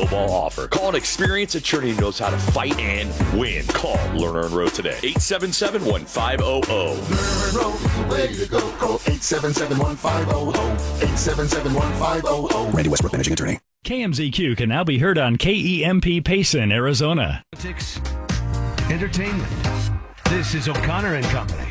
no-ball offer. Call an experienced attorney who knows how to fight and win. Call Lerner and Rowe today. 877-1500. Lerner Rowe is the way to go. Call 877-1500. 877-1500. Randy Westbrook, managing attorney. KMZQ can now be heard on KEMP Payson, Arizona. Politics, entertainment. This is O'Connor and Company.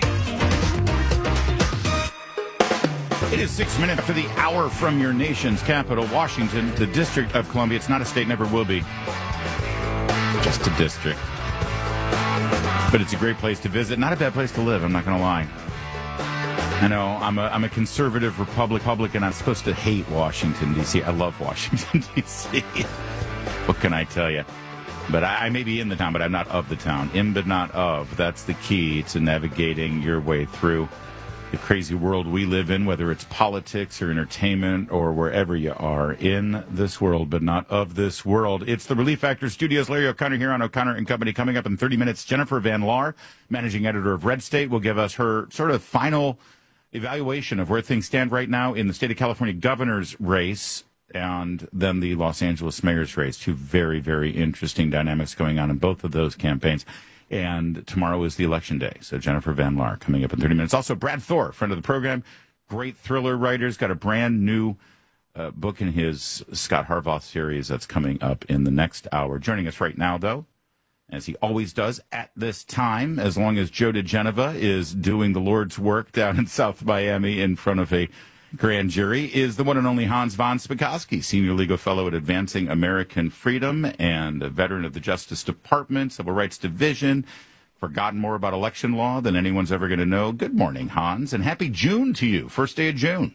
It is 6 minutes to the hour from your nation's capital, Washington, the District of Columbia. It's not a state, never will be. Just a district. But it's a great place to visit. Not a bad place to live, I'm not going to lie. I know, I'm a conservative Republican. I'm supposed to hate Washington, D.C. I love Washington, D.C. What can I tell you? But I may be in the town, but I'm not of the town. In but not of. That's the key to navigating your way through the crazy world we live in, whether it's politics or entertainment or wherever you are in this world, but not of this world. It's the Relief Factor Studios. Larry O'Connor here on O'Connor and Company. Coming up in 30 minutes, Jennifer Van Laar, managing editor of Red State, will give us her sort of final evaluation of where things stand right now in the state of California governor's race and then the Los Angeles mayor's race. Two very, very interesting dynamics going on in both of those campaigns. And tomorrow is the election day. So Jennifer Van Laar coming up in 30 minutes. Also, Brad Thor, friend of the program, great thriller writer, has got a brand new book in his Scott Harvath series that's coming up in the next hour. Joining us right now, though, as he always does at this time, as long as Joe DeGeneva is doing the Lord's work down in South Miami in front of a grand jury, is the one and only Hans von Spakovsky, Senior Legal Fellow at Advancing American Freedom and a veteran of the Justice Department, Civil Rights Division, forgotten more about election law than anyone's ever going to know. Good morning, Hans, and happy June to you, first day of June.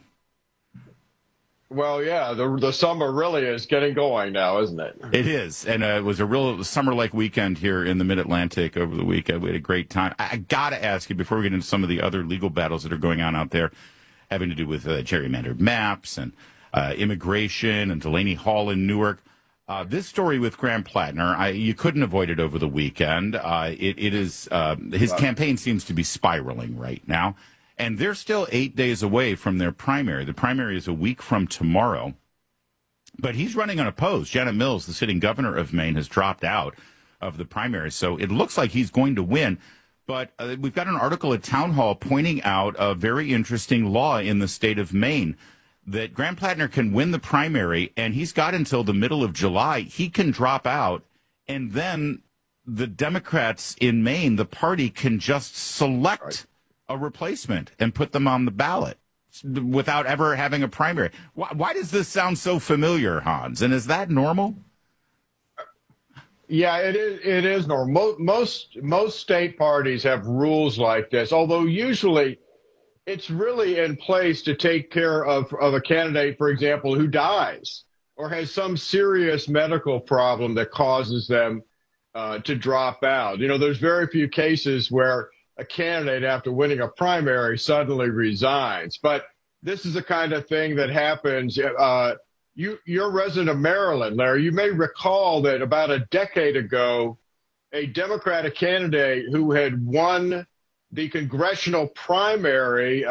Well, yeah, the summer really is getting going now, isn't it? It is, and it was a real summer-like weekend here in the Mid-Atlantic over the weekend. We had a great time. I got to ask you, before we get into some of the other legal battles that are going on out there, having to do with gerrymandered maps and immigration and Delaney Hall in Newark, this story with Graham Plattner, you couldn't avoid it over the weekend. It is his campaign seems to be spiraling right now. And they're still 8 days away from their primary. The primary is a week from tomorrow. But he's running unopposed. Janet Mills, the sitting governor of Maine, has dropped out of the primary. So it looks like he's going to win. But we've got an article at Town Hall pointing out a very interesting law in the state of Maine that Graham Plattner can win the primary, and he's got until the middle of July. He can drop out, and then the Democrats in Maine, the party, can just select a replacement and put them on the ballot without ever having a primary. Why does this sound so familiar, Hans? And is that normal? Yeah, it is normal. Most state parties have rules like this, although usually it's really in place to take care of a candidate, for example, who dies or has some serious medical problem that causes them to drop out. You know, there's very few cases where a candidate, after winning a primary, suddenly resigns. But this is the kind of thing that happens. You're a resident of Maryland, Larry. You may recall that about a decade ago, a Democratic candidate who had won the congressional primary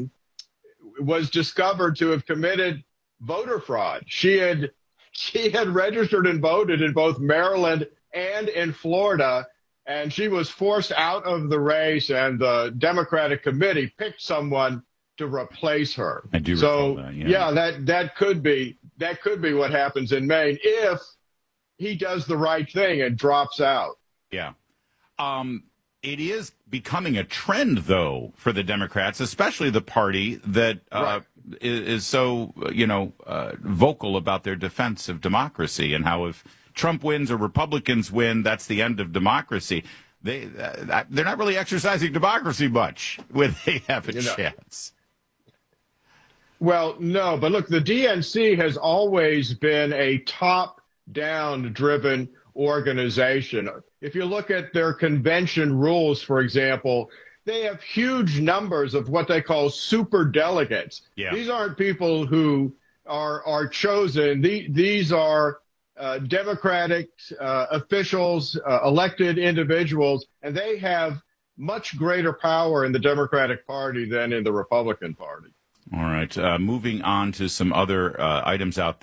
was discovered to have committed voter fraud. She had registered and voted in both Maryland and in Florida, and she was forced out of the race, and the Democratic committee picked someone to replace her. I do recall that, yeah, that could be what happens in Maine if he does the right thing and drops out. Yeah. It is becoming a trend, though, for the Democrats, especially the party that is so, vocal about their defense of democracy and how if Trump wins or Republicans win, that's the end of democracy. They're not really exercising democracy much when they have a chance. Well, no, but look, the DNC has always been a top-down driven organization. If you look at their convention rules, for example, they have huge numbers of what they call super delegates. Yeah. These aren't people who are chosen. These are Democratic officials, elected individuals, and they have much greater power in the Democratic Party than in the Republican Party. All right. Moving on to some other items out there.